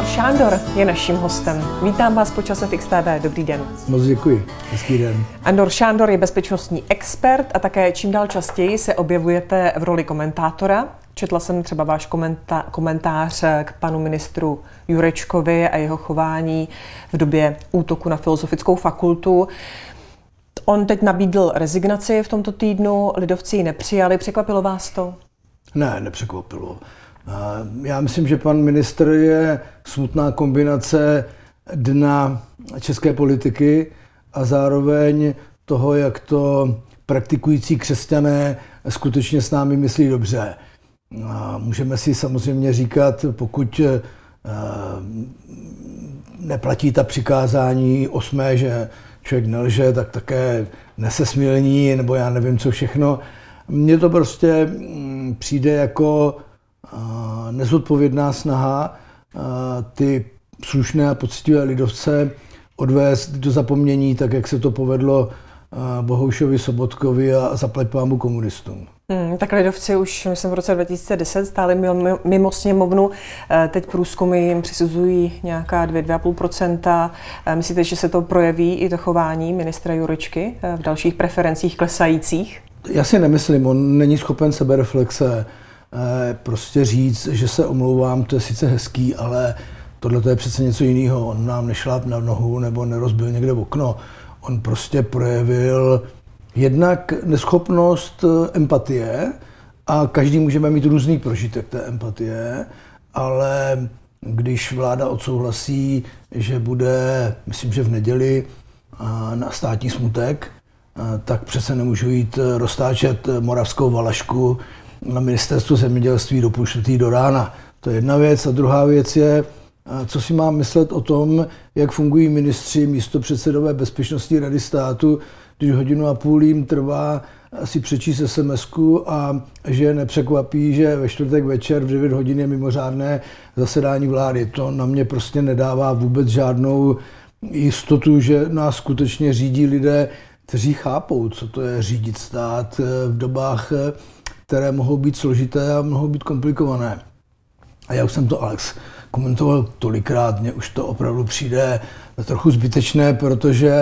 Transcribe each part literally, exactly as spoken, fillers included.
Andor Šándor je naším hostem. Vítám vás po Čase Fix T V. Dobrý den. Moc děkuji. Hezký den. Andor Šándor je bezpečnostní expert a také čím dál častěji se objevujete v roli komentátora. Četla jsem třeba váš komentá- komentář k panu ministru Jurečkovi a jeho chování v době útoku na Filozofickou fakultu. On teď nabídl rezignaci v tomto týdnu, lidovci ji nepřijali. Překvapilo vás to? Ne, nepřekvapilo. Já myslím, že pan ministr je smutná kombinace dna české politiky a zároveň toho, jak to praktikující křesťané skutečně s námi myslí dobře. Můžeme si samozřejmě říkat, pokud neplatí ta přikázání osmé, že člověk nelže, tak také nesesmilní, nebo já nevím co všechno. Mně to prostě přijde jako nezodpovědná snaha ty slušné a poctivé lidovce odvést do zapomnění, tak jak se to povedlo Bohoušovi, Sobotkovi a zaplať pámu komunistům. Hmm, tak lidovci už, myslím, v roce dva tisíce deset stáli mimo, mimo sněmovnu. Teď průzkumy jim přisuzují nějaká dvě až dvě a půl procenta. Myslíte, že se to projeví i to chování ministra Jurečky v dalších preferencích klesajících? Já si nemyslím, on není schopen sebereflexe. Prostě říct, že se omlouvám, to je sice hezký, ale tohle to je přece něco jiného. On nám nešláp na nohu nebo nerozbil někde v okno. On prostě projevil jednak neschopnost empatie a každý můžeme mít různý prožitek té empatie, ale když vláda odsouhlasí, že bude, myslím, že v neděli na státní smutek, tak přece nemůžu jít roztáčet moravskou valašku na ministerstvu zemědělství do půl čtvrtý do rána. To je jedna věc. A druhá věc je, co si mám myslet o tom, jak fungují ministři, místopředsedové Bezpečnostní rady státu, když hodinu a půl jim trvá si přečíst es em esku a že nepřekvapí, že ve čtvrtek večer v devět hodin je mimořádné zasedání vlády. To na mě prostě nedává vůbec žádnou jistotu, že nás skutečně řídí lidé, kteří chápou, co to je řídit stát v dobách, které mohou být složité a mohou být komplikované. A já už jsem to, Alex, komentoval tolikrát, mně už to opravdu přijde trochu zbytečné, protože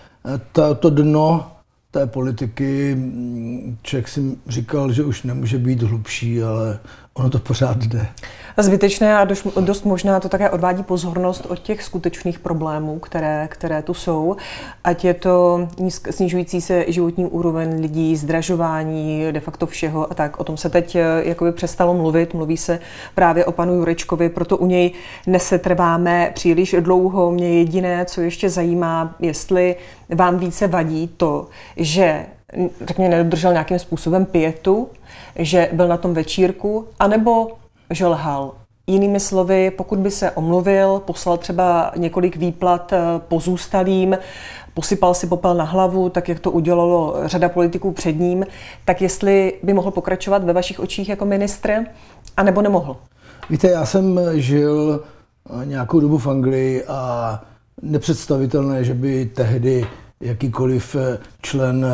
to, to dno té politiky, člověk si říkal, že už nemůže být hlubší, ale ono to pořád jde. Zbytečné a dost, dost možná to také odvádí pozornost od těch skutečných problémů, které, které tu jsou. Ať je to nízk, snižující se životní úroveň lidí, zdražování, de facto všeho a tak. O tom se teď jakoby přestalo mluvit. Mluví se právě o panu Jurečkovi, proto u něj nesetrváme příliš dlouho. Mě jediné, co ještě zajímá, jestli vám více vadí to, že řekněme, nedodržel nějakým způsobem pietu, že byl na tom večírku, anebo že lhal. Jinými slovy, pokud by se omluvil, poslal třeba několik výplat pozůstalým, posypal si popel na hlavu, tak jak to udělalo řada politiků před ním, tak jestli by mohl pokračovat ve vašich očích jako ministr, anebo nemohl? Víte, já jsem žil nějakou dobu v Anglii a nepředstavitelné, že by tehdy jakýkoliv člen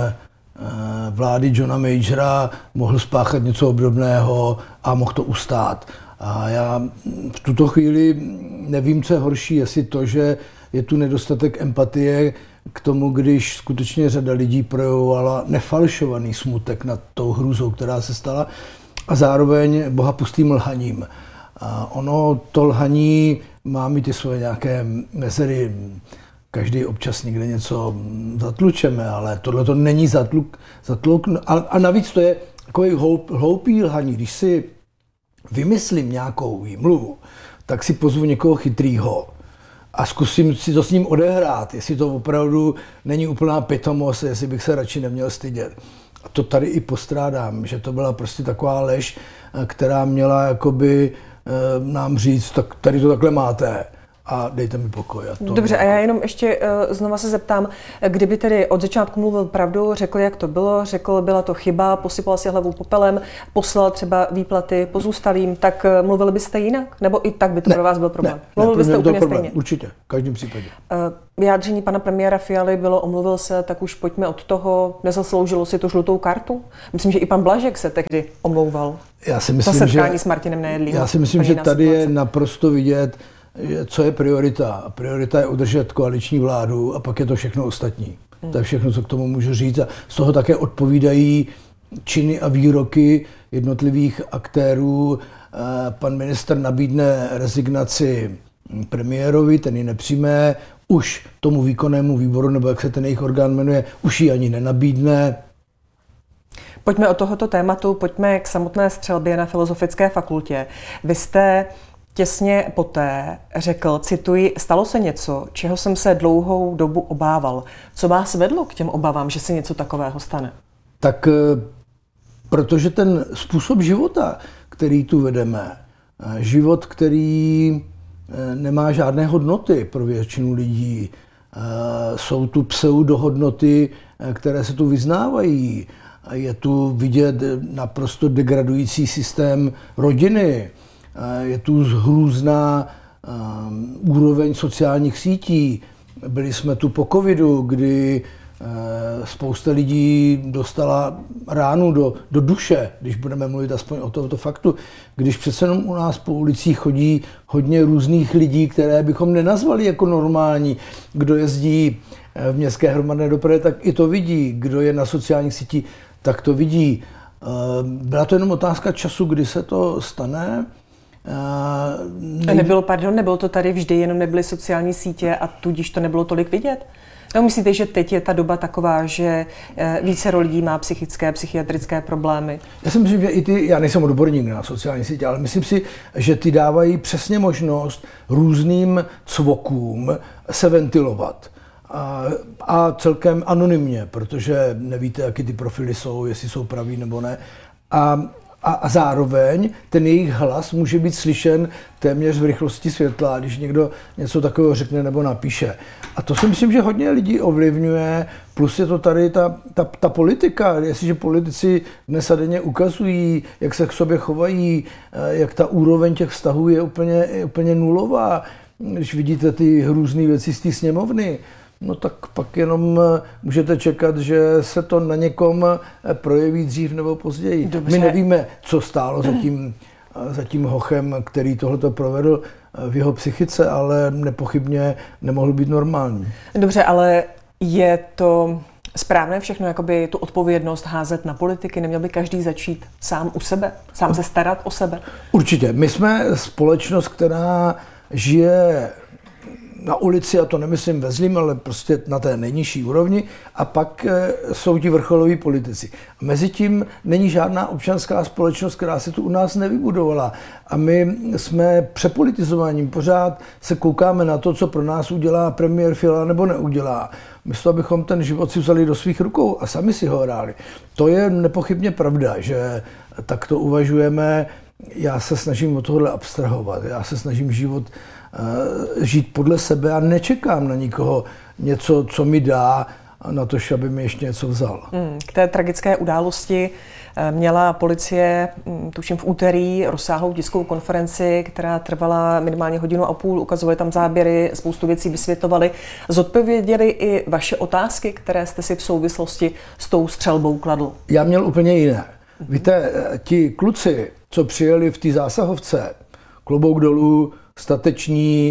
vlády Johna Majora mohl spáchat něco obdobného a mohl to ustát. A já v tuto chvíli nevím, co je horší, jestli to, že je tu nedostatek empatie k tomu, když skutečně řada lidí projevovala nefalšovaný smutek nad tou hrůzou, která se stala, a zároveň bohapustým lhaním. A ono, to lhaní má mít i svoje nějaké mezery. Každý občas někde něco zatlučeme, ale tohle to není zatluk. zatluk a, a navíc to je takový hloup, hloupý lhaní. Když si vymyslím nějakou výmluvu, tak si pozvu někoho chytrýho a zkusím si to s ním odehrát, jestli to opravdu není úplná pitomost, jestli bych se radši neměl stydět. A to tady i postrádám, že to byla prostě taková lež, která měla jakoby nám říct, tak tady to takhle máte. A dejte mi pokoj. A to Dobře, a já jenom ještě uh, znova se zeptám, kdyby tedy od začátku mluvil pravdu, řekl, jak to bylo, řekl, byla to chyba, posypal si hlavu popelem, poslal třeba výplaty pozůstalým, tak uh, mluvili byste jinak? Nebo i tak by to ne, pro vás byl problém? Ne, mluvil ne, byste to úplně problém, stejně? Určitě, v každém případě. Uh, vyjádření pana premiéra Fialy bylo, omluvil se, tak už pojďme od toho, nezasloužilo si tu žlutou kartu? Myslím, že i pan Blažek se tehdy omlouval. Já si myslím, to setkání že, s Martinem Nejedlým. Já si myslím, že tady situace. Je naprosto vidět, co je priorita. A priorita je udržet koaliční vládu a pak je to všechno ostatní. Hmm. To je všechno, co k tomu můžu říct. A z toho také odpovídají činy a výroky jednotlivých aktérů. Pan ministr nabídne rezignaci premiérovi, ten ji nepřijme, už tomu výkonnému výboru, nebo jak se ten jejich orgán jmenuje, už ji ani nenabídne. Pojďme od tohoto tématu, pojďme k samotné střelbě na Filozofické fakultě. Vy jste těsně poté řekl, cituji, stalo se něco, čeho jsem se dlouhou dobu obával. Co vás vedlo k těm obavám, že se něco takového stane? Tak protože ten způsob života, který tu vedeme, život, který nemá žádné hodnoty pro většinu lidí, jsou tu pseudohodnoty, které se tu vyznávají. Je tu vidět naprosto degradující systém rodiny, je tu hrůzná úroveň sociálních sítí. Byli jsme tu po covidu, kdy spousta lidí dostala ránu do, do duše, když budeme mluvit aspoň o tomto faktu, když přece jenom u nás po ulicích chodí hodně různých lidí, které bychom nenazvali jako normální. Kdo jezdí v městské hromadné dopravě, tak i to vidí. Kdo je na sociálních sítích, tak to vidí. Byla to jenom otázka času, kdy se to stane. Ne... Nebylo, pardon, nebylo to tady vždy, jenom nebyly sociální sítě a tudíž to nebylo tolik vidět? No, myslíte, že teď je ta doba taková, že více lidí má psychické, psychiatrické problémy? Já si myslím, že i ty, já nejsem odborník na sociální sítě, ale myslím si, že ty dávají přesně možnost různým cvokům se ventilovat. A, a celkem anonymně, protože nevíte, jaký ty profily jsou, jestli jsou praví nebo ne. A, a, a zároveň ten jejich hlas může být slyšen téměř v rychlosti světla, když někdo něco takového řekne nebo napíše. A to si myslím, že hodně lidí ovlivňuje, plus je to tady ta, ta, ta politika. Jestliže politici dnes a denně ukazují, jak se k sobě chovají, jak ta úroveň těch vztahů je úplně, je úplně nulová. Když vidíte ty hrůzné věci z té sněmovny, no tak pak jenom můžete čekat, že se to na někom projeví dřív nebo později. Dobře. My nevíme, co stálo za tím, za tím hochem, který tohleto provedl v jeho psychice, ale nepochybně nemohl být normální. Dobře, ale je to správné všechno, jakoby tu odpovědnost házet na politiky? Neměl by každý začít sám u sebe, sám se starat o sebe? Určitě. My jsme společnost, která žije na ulici, a to nemyslím ve zlým, ale prostě na té nejnižší úrovni, a pak jsou ti vrcholoví politici. A mezi tím není žádná občanská společnost, která se tu u nás nevybudovala. A my jsme přepolitizováním, pořád se koukáme na to, co pro nás udělá premiér Fiala nebo neudělá. Místo, abychom ten život si vzali do svých rukou a sami si ho hráli. To je nepochybně pravda, že takto uvažujeme. Já se snažím od tohohle abstrahovat. Já se snažím život žít podle sebe a nečekám na nikoho něco, co mi dá, na to, aby mi ještě něco vzal. Hmm, k té tragické události měla policie, tuším v úterý, rozsáhlou tiskovou konferenci, která trvala minimálně hodinu a půl, ukazovali tam záběry, spoustu věcí vysvětlovali. Zodpověděli i vaše otázky, které jste si v souvislosti s tou střelbou kladl? Já měl úplně jiné. Víte, ti kluci, co přijeli v té zásahovce, klobouk dolů, stateční,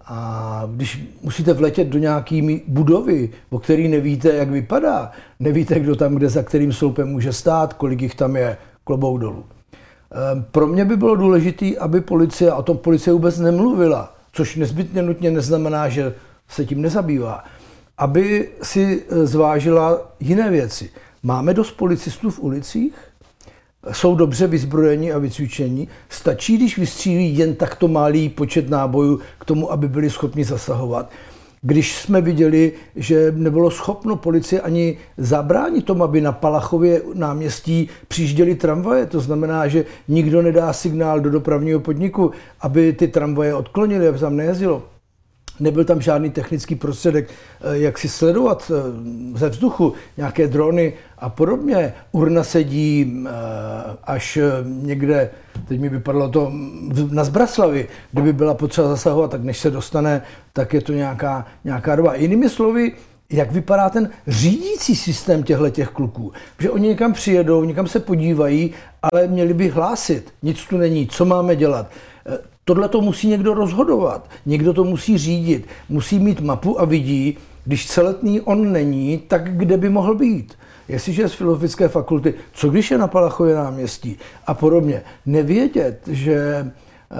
a když musíte vletět do nějaký budovy, o který nevíte, jak vypadá, nevíte, kdo tam kde za kterým sloupem může stát, kolik jich tam je, klobouk dolů. Pro mě by bylo důležité, aby policie, a o tom policie vůbec nemluvila, což nezbytně nutně neznamená, že se tím nezabývá, aby si zvážila jiné věci. Máme dost policistů v ulicích? Jsou dobře vyzbrojeni a vycvičení. Stačí, když vystřílí jen takto malý počet nábojů k tomu, aby byli schopni zasahovat. Když jsme viděli, že nebylo schopno policie ani zabránit tomu, aby na Palachově náměstí přijížděly tramvaje, to znamená, že nikdo nedá signál do dopravního podniku, aby ty tramvaje odklonili, aby tam nejezdilo. Nebyl tam žádný technický prostředek, jak si sledovat ze vzduchu, nějaké drony a podobně. Urna sedí až někde, teď mi vypadlo to na Zbraslavi, kdyby byla potřeba zasahovat, tak než se dostane, tak je to nějaká, nějaká doba. Jinými slovy, jak vypadá ten řídící systém těchto kluků. Že oni někam přijedou, někam se podívají, ale měli by hlásit. Nic tu není, co máme dělat. Tohle to musí někdo rozhodovat, někdo to musí řídit, musí mít mapu a vidí, když celetný on není, tak kde by mohl být. Jestliže je z filozofické fakulty, co když je na Palachově náměstí a podobně. Nevědět, že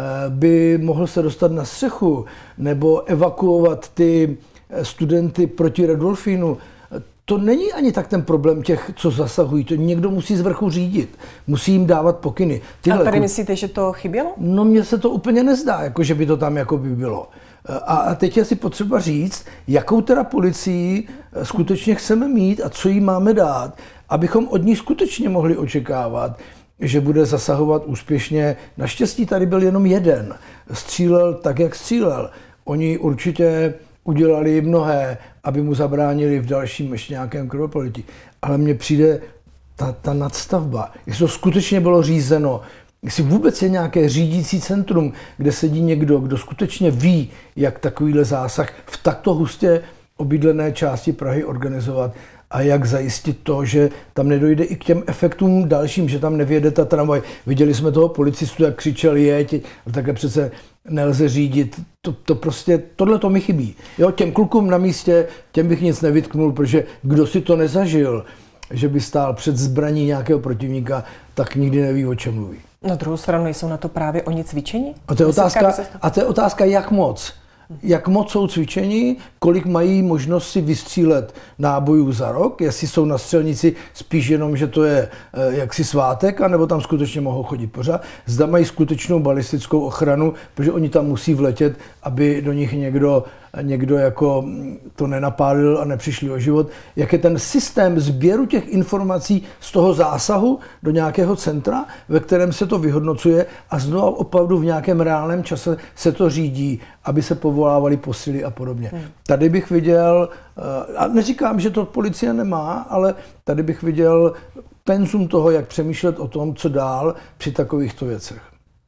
by mohl se dostat na střechu nebo evakuovat ty studenty proti Red Wolfinu, to není ani tak ten problém těch, co zasahují. To někdo musí z vrchu řídit, musí jim dávat pokyny. Tyhle a tady kluk... myslíte, že to chybělo? No mně se to úplně nezdá, jako že by to tam jako by bylo. A teď je si potřeba říct, jakou teda policii skutečně chceme mít a co jí máme dát, abychom od ní skutečně mohli očekávat, že bude zasahovat úspěšně. Naštěstí tady byl jenom jeden. Střílel tak, jak střílel. Oni určitě udělali mnohé, aby mu zabránili v dalším ještě nějakém krvoprolití. Ale mně přijde ta, ta nadstavba, jestli to skutečně bylo řízeno, jestli vůbec je nějaké řídící centrum, kde sedí někdo, kdo skutečně ví, jak takovýhle zásah v takto hustě obydlené části Prahy organizovat a jak zajistit to, že tam nedojde i k těm efektům dalším, že tam nevěde ta tramvaj. Viděli jsme toho policistu, jak křičel jeď, a také přece nelze řídit. To, to prostě, tohle to mi chybí. Jo, těm klukům na místě, těm bych nic nevytknul, protože kdo si to nezažil, že by stál před zbraní nějakého protivníka, tak nikdy neví, o čem mluví. Na druhou stranu nejsou na to právě oni cvičení? A to je otázka, a to je otázka jak moc. Jak moc jsou cvičení, kolik mají možnost si vystřílet nábojů za rok, jestli jsou na střelnici spíš jenom, že to je e, jaksi svátek, anebo tam skutečně mohou chodit pořád. Zda mají skutečnou balistickou ochranu, protože oni tam musí vletět, aby do nich někdo, někdo jako to nenapálil a nepřišli o život. Jak je ten systém sběru těch informací z toho zásahu do nějakého centra, ve kterém se to vyhodnocuje a znovu opravdu v nějakém reálném čase se to řídí, aby se povolávali posily a podobně. Hmm. Tady bych viděl, a neříkám, že to policie nemá, ale tady bych viděl penzum toho, jak přemýšlet o tom, co dál při takovýchto věcech.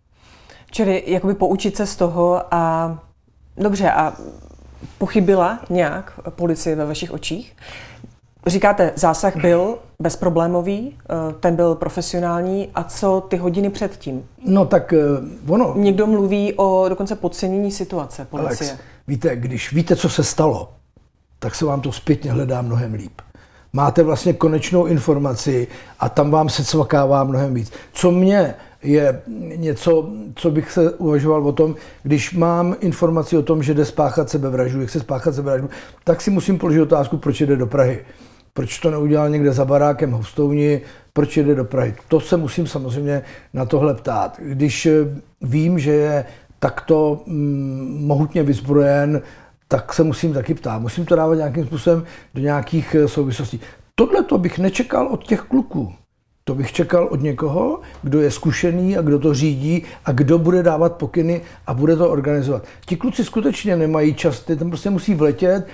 Čili jakoby poučit se z toho a dobře, a pochybila nějak policie ve vašich očích? Říkáte, zásah byl bezproblémový, ten byl profesionální, a co ty hodiny předtím? No tak ono... Někdo mluví o dokonce podcenění situace policie. Alex, víte, když víte, co se stalo, tak se vám to zpětně hledá mnohem líp. Máte vlastně konečnou informaci a tam vám se cvakává mnohem víc. Co mě je něco, co bych se uvažoval o tom, když mám informaci o tom, že jde spáchat sebevraždu, jak se spáchat sebevraždu, tak si musím položit otázku, proč jde do Prahy. Proč to neudělal někde za barákem v Hostouni, proč jde do Prahy. To se musím samozřejmě na tohle ptát. Když vím, že je takto mm, mohutně vyzbrojen, tak se musím taky ptát. Musím to dávat nějakým způsobem do nějakých souvislostí. Tohle to bych nečekal od těch kluků. To bych čekal od někoho, kdo je zkušený a kdo to řídí a kdo bude dávat pokyny a bude to organizovat. Ti kluci skutečně nemají čas, ty tam prostě musí vletět,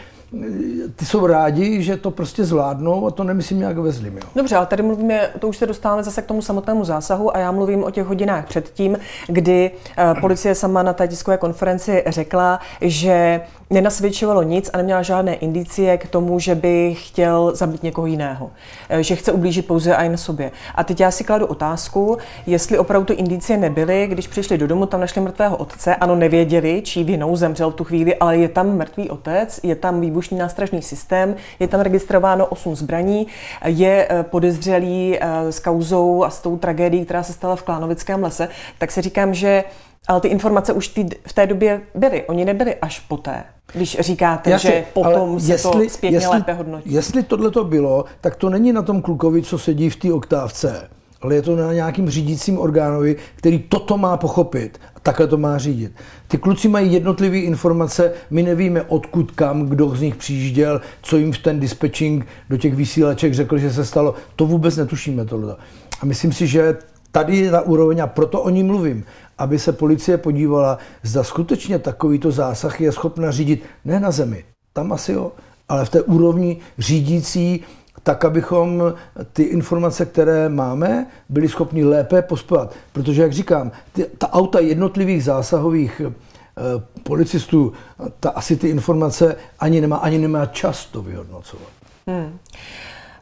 ty jsou rádi, že to prostě zvládnou a to nemyslím nějak ve zlým. Jo. Dobře, ale tady mluvíme, to už se dostáváme zase k tomu samotnému zásahu a já mluvím o těch hodinách předtím, kdy policie sama na té tiskové konferenci řekla, že nenasvědčovalo nic a neměla žádné indicie k tomu, že by chtěl zabít někoho jiného. Že chce ublížit pouze a jen sobě. A teď já si kladu otázku, jestli opravdu ty indicie nebyly, když přišli do domu, tam našli mrtvého otce, ano, nevěděli, čí vinou zemřel v tu chvíli, ale je tam mrtvý otec, je tam výbušný nástražný systém, je tam registrováno osm zbraní, je podezřelý s kauzou a s tou tragédií, která se stala v Klánovickém lese, tak si říkám, že ale ty informace už ty, v té době byly, oni nebyly až poté. Když říkáte, Jasně, že potom se jestli, to zpětně jestli, lépe hodnotí. Jestli tohle to bylo, tak to není na tom klukovi, co sedí v té oktávce, ale je to na nějakým řídícím orgánovi, který toto má pochopit a takhle to má řídit. Ty kluci mají jednotlivé informace, my nevíme odkud kam, kdo z nich přijížděl, co jim v ten dispatching do těch vysílaček řekl, že se stalo. To vůbec netušíme tohle. A myslím si, že tady je ta úroveň a proto o ní mluvím, aby se policie podívala, zda skutečně takovýto zásah je schopna řídit ne na zemi, tam asi jo, ale v té úrovni řídící, tak abychom ty informace, které máme, byli schopni lépe pospovat. Protože, jak říkám, ty, ta auta jednotlivých zásahových e, policistů, ta asi ty informace ani nemá, ani nemá čas to vyhodnocovat. Hmm.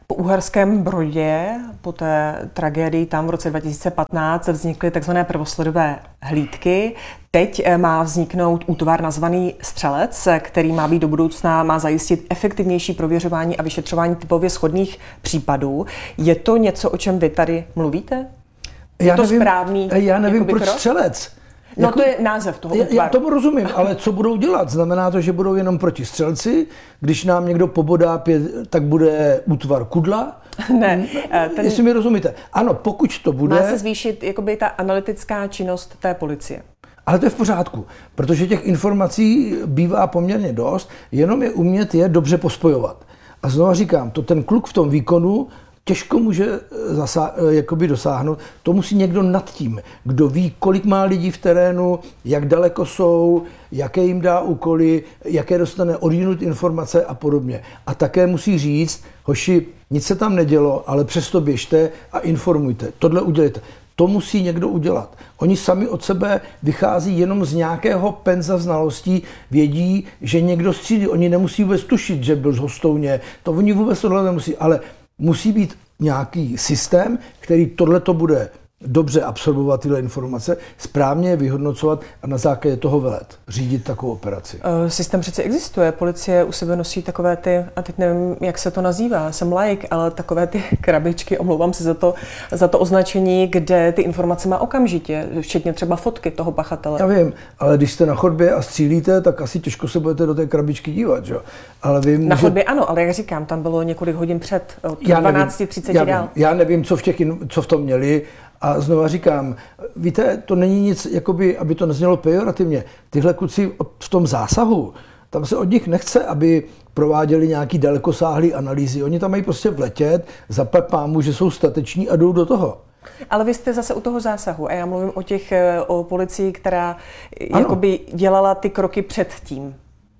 Po Uherském Brodě, po té tragédii tam v roce dva tisíce patnáct vznikly tzv. Prvosledové hlídky. Teď má vzniknout útvar nazvaný Střelec, který má být do budoucna, má zajistit efektivnější prověřování a vyšetřování typově shodných případů. Je to něco, o čem vy tady mluvíte? Je já to nevím, správný? Já nevím, proč krok? Střelec. No jako, to je název toho útvaru. Já, já tomu rozumím, ale co budou dělat? Znamená to, že budou jenom proti střelci? Když nám někdo pobodá pět, tak bude útvar Kudla? Ne. Ten, jestli mi rozumíte. Ano, pokud to bude... Má se zvýšit jakoby ta analytická činnost té policie. Ale to je v pořádku, protože těch informací bývá poměrně dost, jenom je umět je dobře pospojovat. A znovu říkám, to ten kluk v tom výkonu těžko může zasá- jakoby dosáhnout. To musí někdo nad tím, kdo ví, kolik má lidí v terénu, jak daleko jsou, jaké jim dá úkoly, jaké dostane odjinud informace a podobně. A také musí říct, hoši, nic se tam nedělo, ale přesto běžte a informujte. Tohle udělejte. To musí někdo udělat. Oni sami od sebe vychází jenom z nějakého penza znalostí, vědí, že někdo střílí. Oni nemusí vůbec tušit, že byl z Hostouně. To oni vůbec tohle nemusí, ale musí být nějaký systém, který tohleto bude dobře absorbovat tyhle informace, správně je vyhodnocovat a na základě toho velet, řídit takovou operaci. Systém přece existuje, policie u sebe nosí takové ty, a teď nevím, jak se to nazývá, jsem laik, ale takové ty krabičky, omlouvám se za to, za to označení, kde ty informace má okamžitě, včetně třeba fotky toho pachatele. Já vím, ale když jste na chodbě a střílíte, tak asi těžko se budete do té krabičky dívat, že? Ale vy může... Na chodbě ano, ale jak říkám, tam bylo několik hodin před, od dvanáct třicet já dál. Nevím, já nevím, co v, těch, co v tom měli. A znova říkám, víte, to není nic, jakoby, aby to neznělo pejorativně. Tyhle kluci v tom zásahu, tam se od nich nechce, aby prováděli nějaký dalekosáhlý analýzy. Oni tam mají prostě vletět, zaplať pámu, že jsou stateční a jdou do toho. Ale vy jste zase u toho zásahu a já mluvím o těch, o policii, která jakoby dělala ty kroky předtím.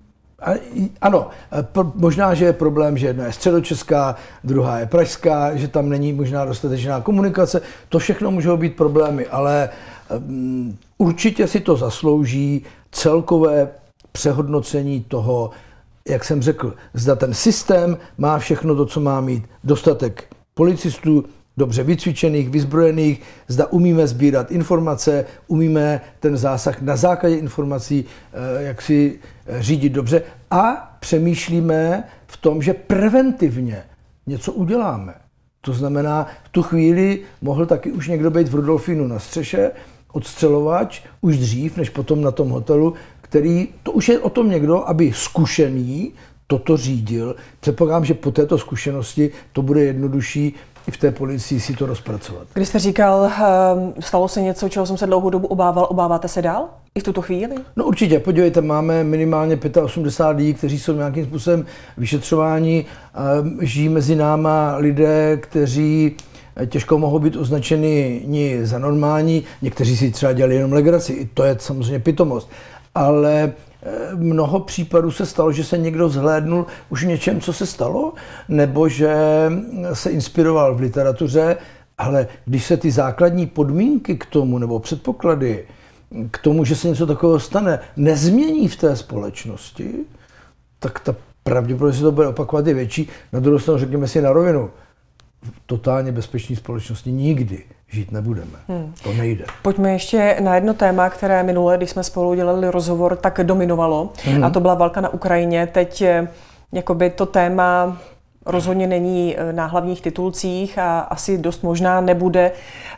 Ano, možná, že je problém, že jedna je středočeská, druhá je pražská, že tam není možná dostatečná komunikace. To všechno můžou být problémy, ale um, určitě si to zaslouží celkové přehodnocení toho, jak jsem řekl, zda ten systém má všechno to, co má mít, dostatek policistů, dobře vycvičených, vyzbrojených, zda umíme sbírat informace, umíme ten zásah na základě informací jak si řídit dobře a přemýšlíme v tom, že preventivně něco uděláme. To znamená, v tu chvíli mohl taky už někdo být v Rudolfínu na střeše, odstřelovač, už dřív, než potom na tom hotelu, který, to už je o tom někdo, aby zkušený toto řídil. Předpokládám, že po této zkušenosti to bude jednodušší i v té policii si to rozpracovat. Když jste říkal, stalo se něco, čeho jsem se dlouhou dobu obával, obáváte se dál? I v tuto chvíli? No určitě, podívejte, máme minimálně osmdesát pět lidí, kteří jsou nějakým způsobem vyšetřováni. Žijí mezi náma lidé, kteří těžko mohou být označeni za normální, někteří si třeba dělali jenom legraci, i to je samozřejmě pitomost. Ale mnoho případů se stalo, že se někdo vzhlédnul už v něčem, co se stalo, nebo že se inspiroval v literatuře, ale když se ty základní podmínky k tomu, nebo předpoklady k tomu, že se něco takového stane, nezmění v té společnosti, tak ta pravděpodobnost, že to bude opakovat, je větší. Na druhou stranu řekněme si na rovinu, v totálně bezpečné společnosti nikdy žít nebudeme. Hmm. To nejde. Pojďme ještě na jedno téma, které minule, když jsme spolu dělali rozhovor, tak dominovalo. Hmm. A to byla válka na Ukrajině. Teď jakoby to téma rozhodně není na hlavních titulcích a asi dost možná nebude.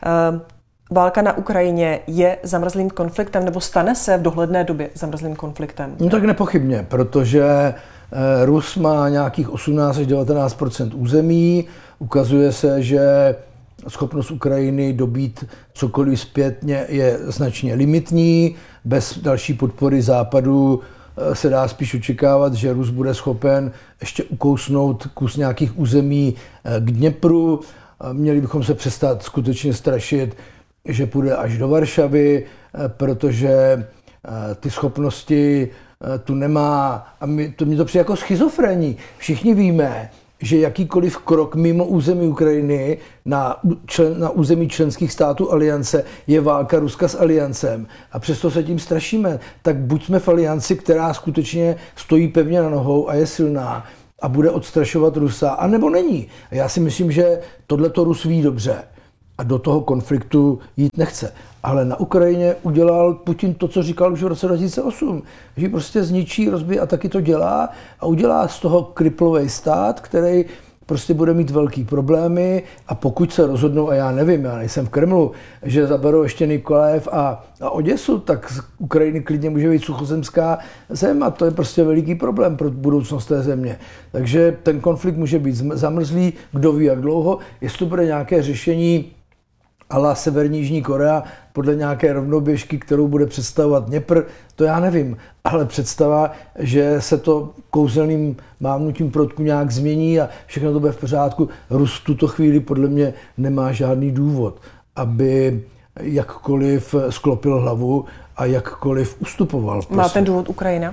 Válka na Ukrajině je zamrzlým konfliktem nebo stane se v dohledné době zamrzlým konfliktem? No tak nepochybně, protože Rus má nějakých osmnáct až devatenáct procent území. Ukazuje se, že schopnost Ukrajiny dobít cokoliv zpětně je značně limitní. Bez další podpory Západu se dá spíš očekávat, že Rus bude schopen ještě ukousnout kus nějakých území k Dněpru. Měli bychom se přestat skutečně strašit, že půjde až do Varšavy, protože ty schopnosti tu nemá. A my, to mě to přijde jako schizofrení. Všichni víme, že jakýkoliv krok mimo území Ukrajiny na, člen, na území členských států aliance je válka Ruska s aliancem. A přesto se tím strašíme. Tak buď jsme v alianci, která skutečně stojí pevně na nohou a je silná, a bude odstrašovat Rusa, anebo není. A já si myslím, že tohleto Rus ví dobře a do toho konfliktu jít nechce. Ale na Ukrajině udělal Putin to, co říkal už v roce dva tisíce osm, že prostě zničí, rozbije a taky to dělá a udělá z toho kriplový stát, který prostě bude mít velký problémy a pokud se rozhodnou, a já nevím, já nejsem v Kremlu, že zaberou ještě Nikolajev a, a Oděsu, tak z Ukrajiny klidně může být suchozemská zem a to je prostě veliký problém pro budoucnost té země. Takže ten konflikt může být zamrzlý, kdo ví jak dlouho, jestli to bude nějaké řešení a la Severní Jižní Korea podle nějaké rovnoběžky, kterou bude představovat Dněpr, to já nevím. Ale představa, že se to kouzelným mávnutím proutku nějak změní a všechno to bude v pořádku, Rus v tuto chvíli podle mě nemá žádný důvod, aby jakkoliv sklopil hlavu a jakkoliv ustupoval. Má prostě. ten důvod Ukrajina?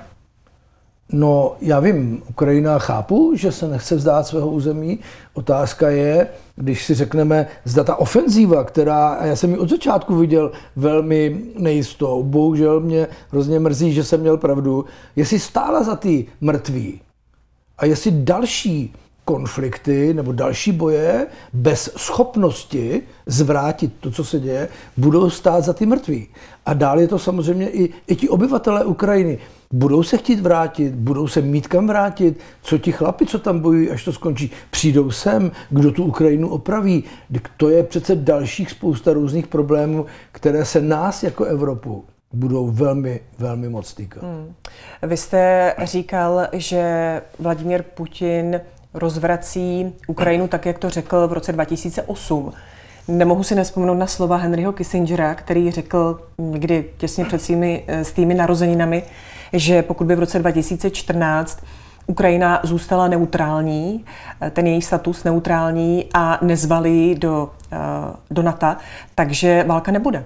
No, já vím, Ukrajina chápu, že se nechce vzdát svého území. Otázka je, když si řekneme, zda ta ofenzíva, která, a já jsem ji od začátku viděl velmi nejistou, bohužel mě hrozně mrzí, že jsem měl pravdu, jestli stála za ty mrtví a jestli další konflikty nebo další boje bez schopnosti zvrátit to, co se děje, budou stát za ty mrtví. A dál je to samozřejmě i, i ti obyvatelé Ukrajiny. Budou se chtít vrátit, budou se mít kam vrátit, co ti chlapi, co tam bojují, až to skončí, přijdou sem, kdo tu Ukrajinu opraví. To je přece dalších spousta různých problémů, které se nás jako Evropu budou velmi, velmi moc týkat. Hmm. Vy jste říkal, že Vladimír Putin rozvrací Ukrajinu tak, jak to řekl v roce dva tisíce osm. Nemohu si nevzpomenout na slova Henryho Kissingera, který řekl někdy těsně před svými s tými narozeninami, že pokud by v roce dva tisíce čtrnáct Ukrajina zůstala neutrální, ten její status neutrální a nezvali ji do, do NATO, takže válka nebude.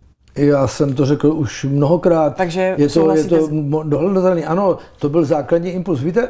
Já jsem to řekl už mnohokrát. Takže je to, je to dohledatelný. Ano, to byl základní impuls. Víte,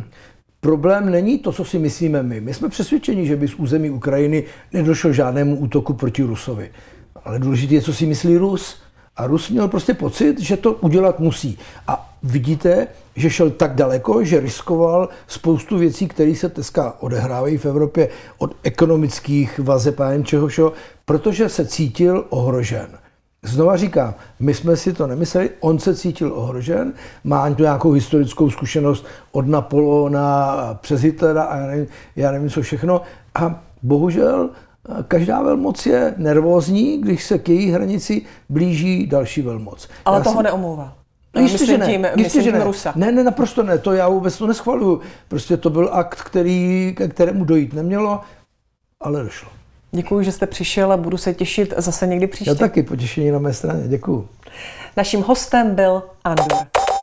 problém není to, co si myslíme my. My jsme přesvědčeni, že by z území Ukrajiny nedošlo žádnému útoku proti Rusovi. Ale důležité je, co si myslí Rus. A Rus měl prostě pocit, že to udělat musí. A vidíte, že šel tak daleko, že riskoval spoustu věcí, které se dneska odehrávají v Evropě, od ekonomických vazeb a čeho všeho, protože se cítil ohrožen. Znova říkám, my jsme si to nemysleli, on se cítil ohrožen, má tu nějakou historickou zkušenost od Napoleona přes Hitlera a já nevím, já nevím co všechno. A bohužel každá velmoc je nervózní, když se k její hranici blíží další velmoc. Ale já toho si... neomlouvá. No jistě, myslím že ne. Tím, jistě, myslím že tím ne. Rusa. Ne, ne, naprosto ne, to já vůbec to neschvaluju. Prostě to byl akt, který, ke kterému dojít nemělo, ale došlo. Děkuji, že jste přišel a budu se těšit zase někdy příště. Já taky, potěšení na mé straně, děkuji. Naším hostem byl Andor.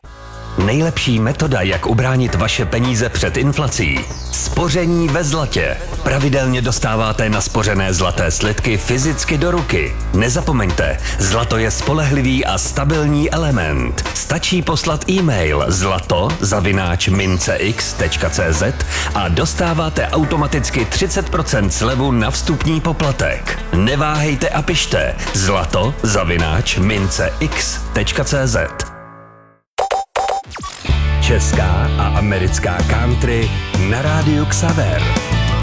Nejlepší metoda, jak ubránit vaše peníze před inflací. Spoření ve zlatě. Pravidelně dostáváte naspořené zlaté slitky fyzicky do ruky. Nezapomeňte, zlato je spolehlivý a stabilní element. Stačí poslat e-mail zlato zavináč mincex tečka cz a dostáváte automaticky třicet procent slevu na vstupní poplatek. Neváhejte a pište zlato zavináč mincex tečka cz. Česká a americká country na rádiu Xaver.